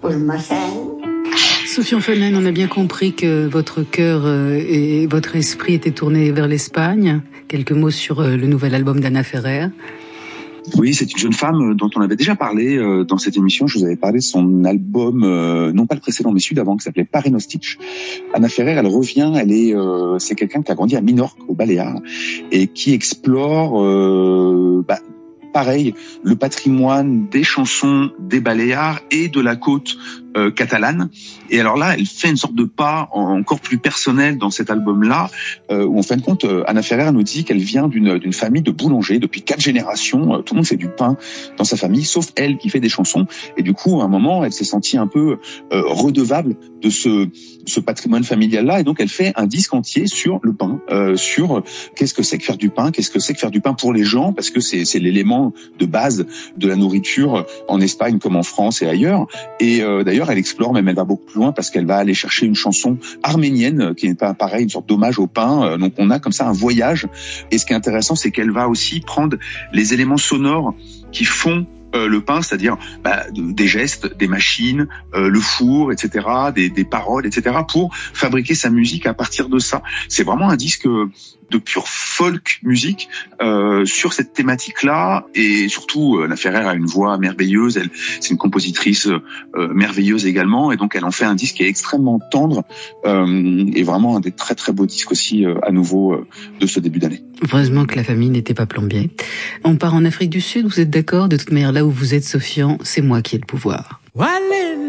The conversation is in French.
Sophie Onfonen, on a bien compris que votre cœur et votre esprit étaient tournés vers l'Espagne. Quelques mots sur le nouvel album d'Anna Ferrer. Oui, c'est une jeune femme dont on avait déjà parlé dans cette émission. Je vous avais parlé de son album, non pas le précédent, mais celui d'avant, qui s'appelait Pare Stitch. Anna Ferrer, elle revient, c'est quelqu'un qui a grandi à Minorque, aux Baléares, et qui explore, pareil, le patrimoine des chansons des Baléares et de la côte catalane. Et alors là, elle fait une sorte de pas encore plus personnel dans cet album-là, où en fin de compte, Anna Ferrer nous dit qu'elle vient d'une famille de boulangers depuis 4 générations. Tout le monde fait du pain dans sa famille, sauf elle qui fait des chansons. Et du coup, à un moment, elle s'est sentie un peu redevable de ce patrimoine familial-là. Et donc, elle fait un disque entier sur le pain, sur qu'est-ce que c'est que faire du pain, qu'est-ce que c'est que faire du pain pour les gens, parce que c'est l'élément de base de la nourriture en Espagne comme en France et ailleurs. Et d'ailleurs, elle explore, même elle va beaucoup plus loin parce qu'elle va aller chercher une chanson arménienne qui n'est pas pareil, une sorte d'hommage au pain. Donc on a comme ça un voyage. Et ce qui est intéressant, c'est qu'elle va aussi prendre les éléments sonores qui font le pain, c'est-à-dire des gestes, des machines, le four, etc., des paroles, etc., pour fabriquer sa musique à partir de ça. C'est vraiment un disque de pure folk musique sur cette thématique-là, et surtout Anna Ferrer a une voix merveilleuse. C'est une compositrice merveilleuse également, et donc elle en fait un disque qui est extrêmement tendre et vraiment un des très très beaux disques aussi à nouveau de ce début d'année. Heureusement que la famille n'était pas plombier. On part en Afrique du Sud, vous êtes d'accord? De toute manière, là où vous êtes, Sofian, c'est moi qui ai le pouvoir.